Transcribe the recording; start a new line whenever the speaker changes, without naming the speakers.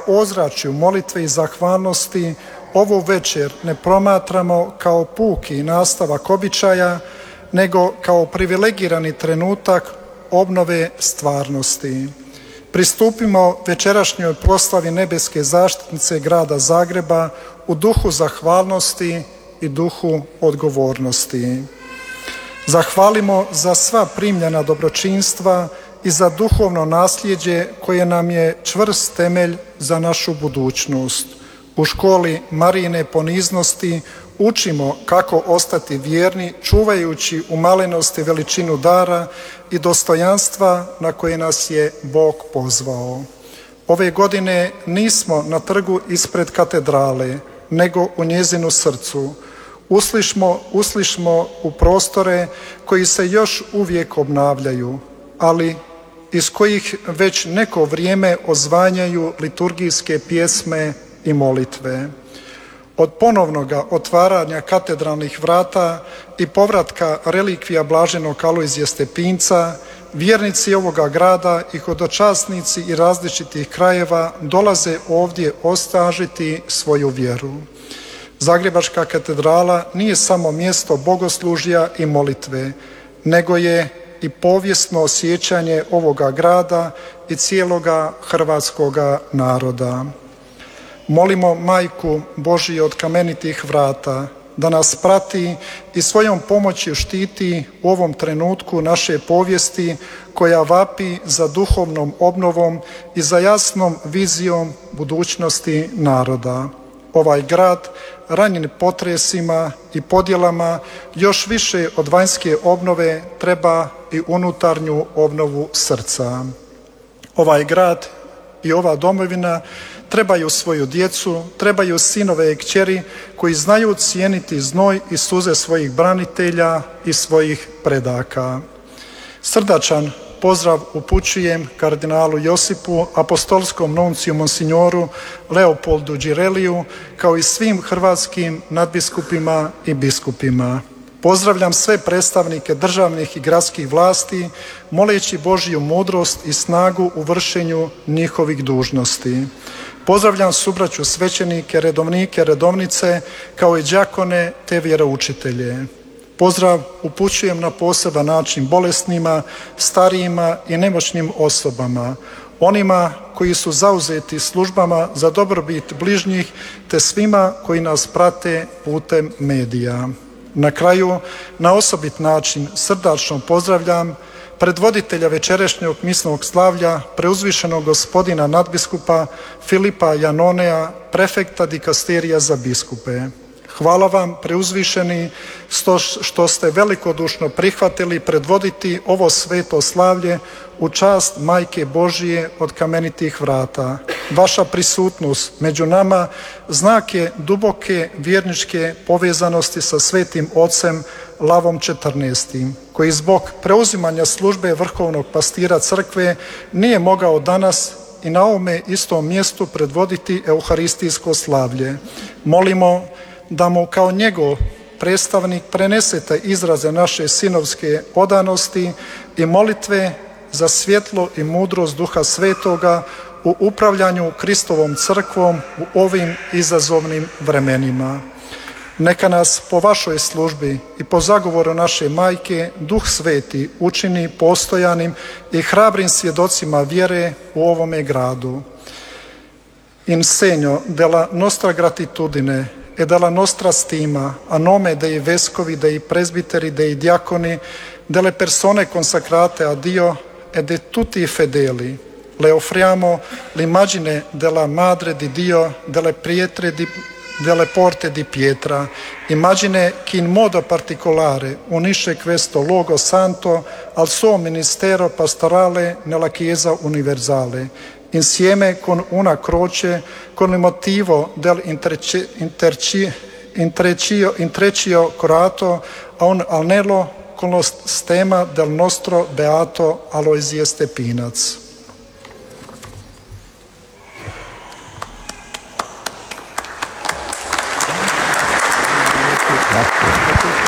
ozračju molitve i zahvalnosti ovu večer ne promatramo kao puki nastavak običaja, nego kao privilegirani trenutak obnove stvarnosti. Pristupimo večerašnjoj proslavi nebeske zaštitnice grada Zagreba u duhu zahvalnosti i duhu odgovornosti. Zahvalimo za sva primljena dobročinstva i za duhovno nasljeđe koje nam je čvrst temelj za našu budućnost. U školi Marijine poniznosti učimo kako ostati vjerni, čuvajući u malenosti veličinu dara i dostojanstva na koje nas je Bog pozvao. Ove godine nismo na trgu ispred katedrale, nego u njezinu srcu. Uslišmo u prostore koji se još uvijek obnavljaju, ali iz kojih već neko vrijeme ozvanjaju liturgijske pjesme i molitve. Od ponovnoga otvaranja katedralnih vrata i povratka relikvija blaženog Alojzija Stepinca, vjernici ovoga grada i hodočasnici i različitih krajeva dolaze ovdje osnažiti svoju vjeru. Zagrebačka katedrala nije samo mjesto bogoslužja i molitve, nego je i povijesno osjećanje ovoga grada i cijeloga hrvatskoga naroda. Molimo Majku Božiju od kamenitih vrata da nas prati i svojom pomoći štiti u ovom trenutku naše povijesti koja vapi za duhovnom obnovom i za jasnom vizijom budućnosti naroda. Ovaj grad, ranjen potresima i podjelama, još više od vanjske obnove treba i unutarnju obnovu srca. Ovaj grad i ova domovina trebaju svoju djecu, trebaju sinove i kćeri koji znaju cijeniti znoj i suze svojih branitelja i svojih predaka. Srdačan pozdrav upućujem kardinalu Josipu, apostolskom nunciju monsignoru Leopoldu Đireliju, kao i svim hrvatskim nadbiskupima i biskupima. Pozdravljam sve predstavnike državnih i gradskih vlasti, moleći Božju mudrost i snagu u vršenju njihovih dužnosti. Pozdravljam subraću svećenike, redovnike, redovnice, kao i đakone te vjeroučitelje. Pozdrav upućujem na poseban način bolesnima, starijima i nemoćnim osobama, onima koji su zauzeti službama za dobrobit bližnjih, te svima koji nas prate putem medija. Na kraju, na osobit način srdačno pozdravljam predvoditelja večerašnjeg misnog slavlja, preuzvišenog gospodina nadbiskupa Filipa Janonea, prefekta dikasterija za biskupe. Hvala vam, preuzvišeni, što ste velikodušno prihvatili predvoditi ovo sveto slavlje u čast Majke Božije od kamenitih vrata. Vaša prisutnost među nama znak je duboke vjerničke povezanosti sa svetim ocem Lavom XIV, koji zbog preuzimanja službe vrhovnog pastira crkve nije mogao danas i na ovome istom mjestu predvoditi euharistijsko slavlje. Molimo da mu kao njegov predstavnik prenesete izraze naše sinovske odanosti i molitve za svjetlo i mudrost Duha Svetoga u upravljanju Kristovom crkvom u ovim izazovnim vremenima. Neka nas po vašoj službi i po zagovoru naše Majke Duh Sveti učini postojanim i hrabrim svjedocima vjere u ovome gradu. In segno della nostra gratitudine e dalla nostra stima a nome dei vescovi, dei presbiteri, dei diaconi, delle persone consacrate a Dio e di tutti i fedeli. Le offriamo l'immagine della Madre di Dio, delle porte di pietra, immagine che in modo particolare unisce questo luogo santo al suo ministero pastorale nella Chiesa universale, insieme con una croce con il motivo dell'intreccio corato a un anello con lo stemma del nostro beato Alojzije Stepinac.